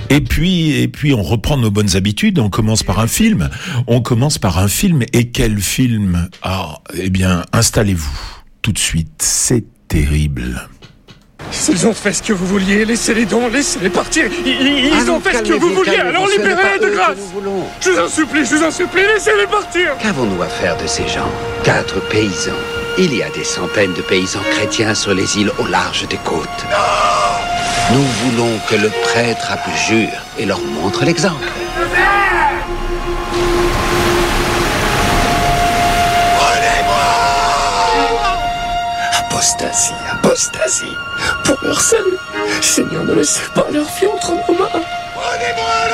Et puis, on reprend nos bonnes habitudes. On commence par un film. Et quel film? Eh bien, installez-vous tout de suite. C'est terrible. Ils ont fait ce que vous vouliez, laissez-les donc, laissez-les partir. Ils ont fait ce que vous vouliez, alors libérez-les de grâce. Je vous en supplie, laissez-les partir. Qu'avons-nous à faire de ces gens? 4 paysans. Il y a des centaines de paysans chrétiens sur les îles au large des côtes. Nous voulons que le prêtre abjure et leur montre l'exemple. Apostasie, pour leur salut. Seigneur, ne laissez pas leur vie entre nos mains. Prenez-moi à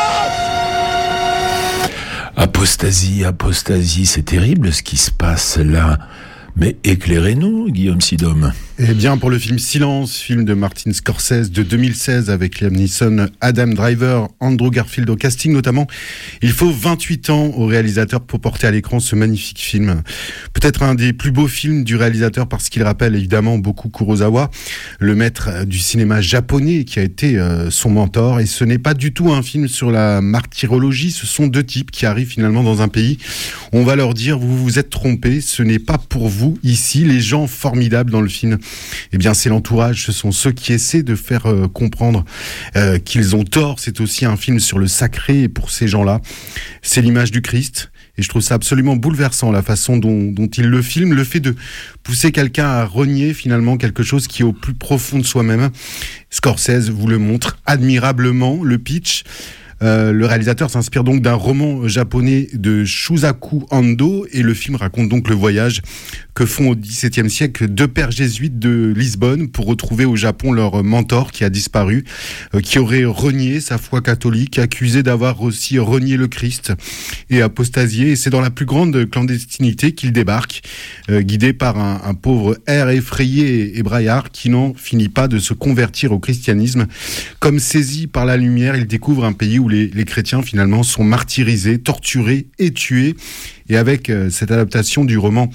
leur place. Apostasie, c'est terrible ce qui se passe là. Mais éclairez-nous, Guillaume Sidom. Eh bien, pour le film Silence, film de Martin Scorsese de 2016 avec Liam Neeson, Adam Driver, Andrew Garfield au casting notamment, il faut 28 ans au réalisateur pour porter à l'écran ce magnifique film. Peut-être un des plus beaux films du réalisateur parce qu'il rappelle évidemment beaucoup Kurosawa, le maître du cinéma japonais qui a été son mentor. Et ce n'est pas du tout un film sur la martyrologie, ce sont 2 types qui arrivent finalement dans un pays. On va leur dire, vous vous êtes trompés, ce n'est pas pour vous ici. Les gens formidables dans le film, eh bien c'est l'entourage, ce sont ceux qui essaient de faire comprendre qu'ils ont tort. C'est aussi un film sur le sacré et pour ces gens-là, c'est l'image du Christ. Et je trouve ça absolument bouleversant, la façon dont il le filme, le fait de pousser quelqu'un à renier finalement quelque chose qui est au plus profond de soi-même. Scorsese vous le montre admirablement, le pitch. Le réalisateur s'inspire donc d'un roman japonais de Shusaku Ando et le film raconte donc le voyage que font au XVIIe siècle 2 pères jésuites de Lisbonne pour retrouver au Japon leur mentor qui a disparu, qui aurait renié sa foi catholique, accusé d'avoir aussi renié le Christ et apostasié. Et c'est dans la plus grande clandestinité qu'il débarque, guidé par un pauvre air effrayé et braillard qui n'en finit pas de se convertir au christianisme. Comme saisi par la lumière, il découvre un pays où les chrétiens finalement sont martyrisés, torturés et tués. Et avec cette adaptation du roman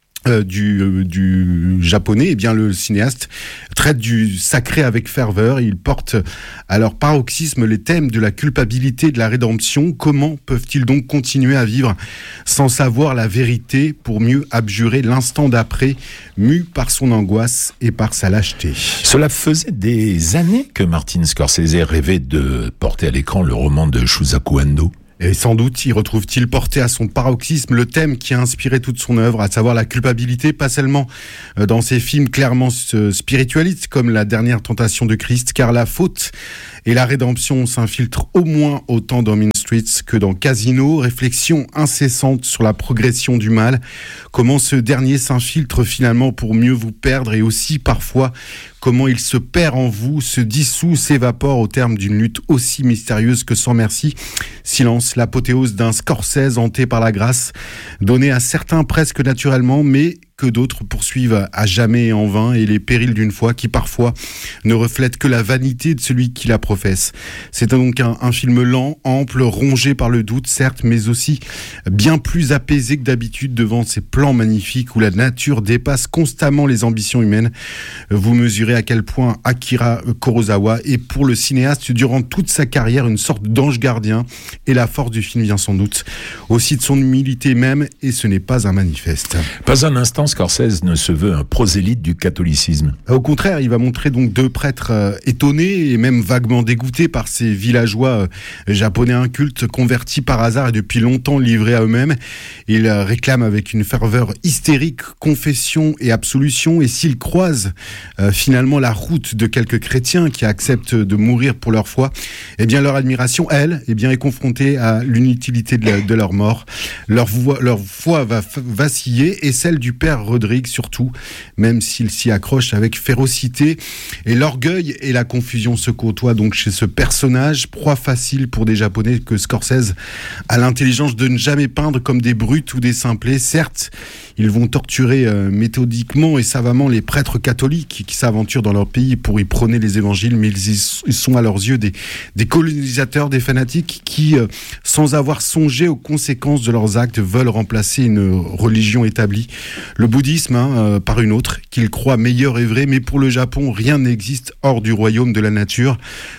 du japonais, eh bien le cinéaste traite du sacré avec ferveur. Il porte à leur paroxysme les thèmes de la culpabilité et de la rédemption. Comment peuvent-ils donc continuer à vivre sans savoir la vérité pour mieux abjurer l'instant d'après, mu par son angoisse et par sa lâcheté? Cela faisait des années que Martin Scorsese rêvait de porter à l'écran le roman de Shusaku Ando. Et sans doute y retrouve-t-il porté à son paroxysme le thème qui a inspiré toute son œuvre, à savoir la culpabilité, pas seulement dans ses films clairement spiritualistes comme La Dernière Tentation de Christ, car la faute et la rédemption s'infiltrent au moins autant dans Mean Streets que dans Casino. Réflexion incessante sur la progression du mal, comment ce dernier s'infiltre finalement pour mieux vous perdre et aussi parfois comment il se perd en vous, se dissout, s'évapore au terme d'une lutte aussi mystérieuse que sans merci. Silence, l'apothéose d'un Scorsese hanté par la grâce, donnée à certains presque naturellement, mais que d'autres poursuivent à jamais et en vain, et les périls d'une foi qui parfois ne reflètent que la vanité de celui qui la professe. C'est donc un film lent, ample, rongé par le doute, certes, mais aussi bien plus apaisé que d'habitude devant ces plans magnifiques où la nature dépasse constamment les ambitions humaines. Vous mesurez à quel point Akira Kurosawa est pour le cinéaste durant toute sa carrière une sorte d'ange gardien, et la force du film vient sans doute aussi de son humilité même, et ce n'est pas un manifeste. Pas un instant Scorsese ne se veut un prosélyte du catholicisme. Au contraire, il va montrer donc 2 prêtres étonnés et même vaguement dégoûtés par ces villageois japonais incultes convertis par hasard et depuis longtemps livrés à eux-mêmes. Ils réclament avec une ferveur hystérique confession et absolution, et s'ils croisent finalement la route de quelques chrétiens qui acceptent de mourir pour leur foi, eh bien leur admiration, elle, eh bien est confrontée à l'inutilité de leur mort. Leur foi va vaciller, et celle du père Rodrigue surtout, même s'il s'y accroche avec férocité. Et l'orgueil et la confusion se côtoient donc chez ce personnage, proie facile pour des Japonais que Scorsese a l'intelligence de ne jamais peindre comme des brutes ou des simplets. Certes, ils vont torturer méthodiquement et savamment les prêtres catholiques qui s'aventurent dans leur pays pour y prôner les évangiles, mais ils sont à leurs yeux des colonisateurs, des fanatiques qui, sans avoir songé aux conséquences de leurs actes, veulent remplacer une religion établie, le bouddhisme, par une autre, qu'ils croient meilleure et vraie. Mais pour le Japon, rien n'existe hors du royaume de la nature.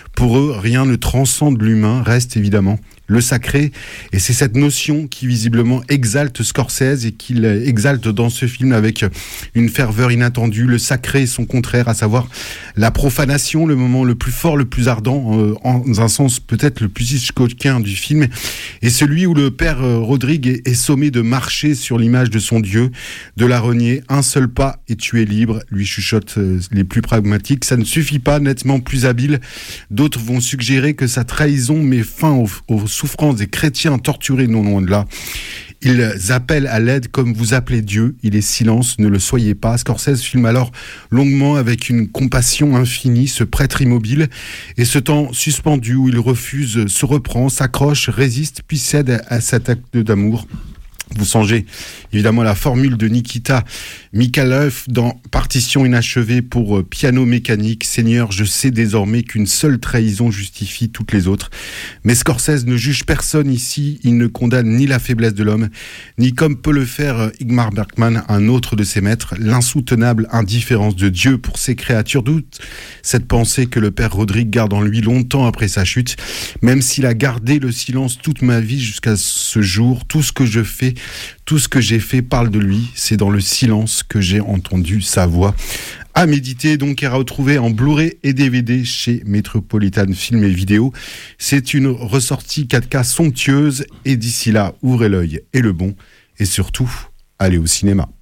Pour eux, rien ne transcende l'humain, reste évidemment le sacré, et c'est cette notion qui visiblement exalte Scorsese et qu'il exalte dans ce film avec une ferveur inattendue. Le sacré et son contraire, à savoir la profanation, le moment le plus fort, le plus ardent, en un sens peut-être le plus hitchcockien du film, et celui où le père Rodrigue est sommé de marcher sur l'image de son Dieu, de la renier. Un seul pas et tu es libre, lui chuchote les plus pragmatiques. Ça ne suffit pas, nettement plus habile. D'autres vont suggérer que sa trahison met fin aux souffrances des chrétiens torturés, non loin de là. Ils appellent à l'aide comme vous appelez Dieu. Il est silence, ne le soyez pas. Scorsese filme alors longuement avec une compassion infinie ce prêtre immobile, et ce temps suspendu où il refuse, se reprend, s'accroche, résiste, puis cède à cet acte d'amour. Vous songez évidemment à la formule de Nikita Mikhaïlov dans Partition inachevée pour piano mécanique. Seigneur, je sais désormais qu'une seule trahison justifie toutes les autres. Mais Scorsese ne juge personne ici. Il ne condamne ni la faiblesse de l'homme, ni, comme peut le faire Ingmar Bergman, un autre de ses maîtres, l'insoutenable indifférence de Dieu pour ses créatures. Doute cette pensée que le père Rodrigue garde en lui longtemps après sa chute. Même s'il a gardé le silence toute ma vie jusqu'à ce jour, tout ce que je fais, tout ce que j'ai fait parle de lui. C'est dans le silence que j'ai entendu sa voix. À méditer donc, et à retrouver en Blu-ray et DVD chez Metropolitan Film et Vidéo. C'est une ressortie 4K somptueuse, et d'ici là, ouvrez l'œil et le bon, et surtout, allez au cinéma.